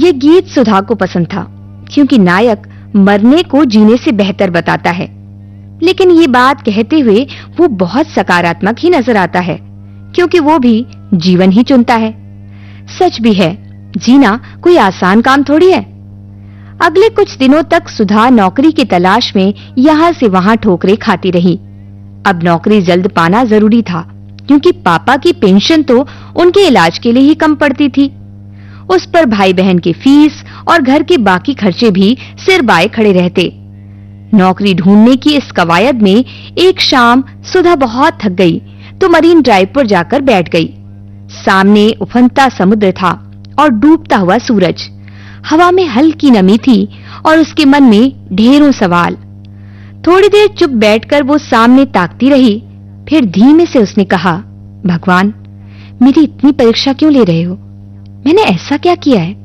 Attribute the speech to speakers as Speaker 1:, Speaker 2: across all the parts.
Speaker 1: ये गीत सुधा को पसंद था, क्योंकि नायक मरने को जीने से बेहतर बताता है। लेकिन ये बात कहते हुए वो बहुत सकारात्मक ही नजर आता है, क्योंकि वो भी जीवन ही चुनता है। सच भी है, जीना कोई आसान काम थोड़ी है। अगले कुछ दिनों तक सुधा नौकरी की तलाश में यहाँ से वहाँ ठोकरें खाती रही। अब नौकरी जल्द पाना जरूरी था, क्योंकि पापा की पेंशन तो उनके इलाज के लिए ही कम पड़ती थी। उस पर भाई बहन की फीस और घर के बाकी खर्चे भी सिर बाए खड़े रहते। नौकरी ढूंढने की इस कवायद में एक शाम सुधा बहुत थक गई तो मरीन ड्राइव पर जाकर बैठ गई। सामने उफनता समुद्र था और डूबता हुआ सूरज। हवा में हल्की नमी थी और उसके मन में ढेरों सवाल। थोड़ी देर चुप बैठकर वो सामने ताकती रही। फिर धीमे से उसने कहा, भगवान, मेरी इतनी परीक्षा क्यों ले रहे हो? मैंने ऐसा क्या किया है?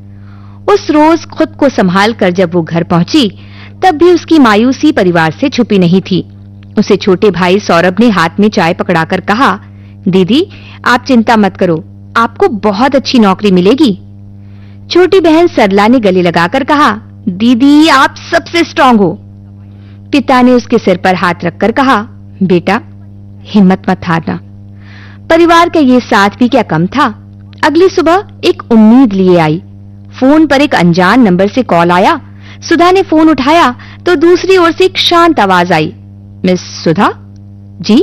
Speaker 1: उस रोज खुद को संभाल कर जब वो घर पहुंची, तब भी उसकी मायूसी परिवार से छुपी नहीं थी। उसे छोटे भाई सौरभ ने हाथ में चाय पकड़ाकर कहा, दीदी, आप चिंता मत करो, आपको बहुत अच्छी नौकरी मिलेगी। छोटी बहन सरला ने गले लगाकर कहा, दीदी, आप सबसे स्ट्रांग हो। पिता ने उसके सिर पर हाथ रखकर कहा, बेटा, हिम्मत मत हारना। परिवार का ये साथ भी क्या कम था। अगली सुबह एक उम्मीद लिए आई। फोन पर एक अनजान नंबर से कॉल आया। सुधा ने फोन उठाया तो दूसरी ओर से एक शांत आवाज आई, मिस सुधा? जी,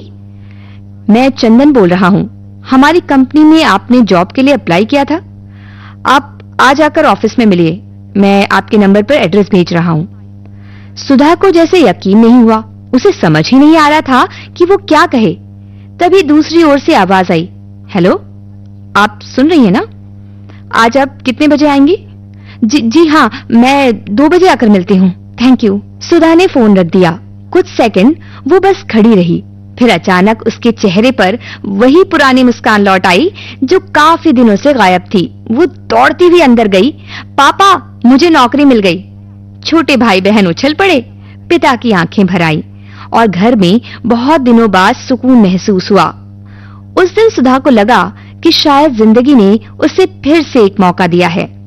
Speaker 1: मैं चंदन बोल रहा हूँ। हमारी कंपनी में आपने जॉब के लिए अप्लाई किया था। आप आज आकर ऑफिस में मिलिए। मैं आपके नंबर पर एड्रेस भेज रहा हूँ। सुधा को जैसे यकीन नहीं हुआ। उसे समझ ही नहीं आ रहा था कि वो क्या कहे। तभी दूसरी ओर से आवाज आई, हेलो, आप सुन रही हैं ना? आज आप कितने बजे आएंगी? जी हाँ, मैं 2 बजे आकर मिलती हूँ, थैंक यू। सुधा ने फोन रख दिया। कुछ सेकंड वो बस खड़ी रही। फिर अचानक उसके चेहरे पर वही पुरानी मुस्कान लौट आई जो काफी दिनों से गायब थी। वो दौड़ती हुई अंदर गई। पापा, मुझे नौकरी मिल गई। छोटे भाई बहन उछल पड़े। पिता की आंखें भर आई और घर में बहुत दिनों बाद सुकून महसूस हुआ। उस दिन सुधा को लगा कि शायद जिंदगी ने उसे फिर से एक मौका दिया है।